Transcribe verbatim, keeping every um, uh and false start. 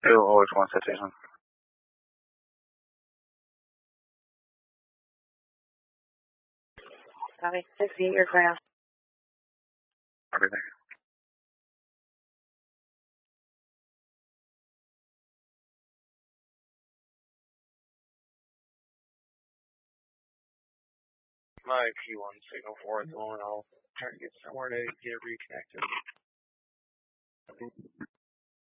two always one citation. Copy. sixty-eight, you're clear now. Everything. My P one signal for it, and I'll try to get somewhere to get reconnected.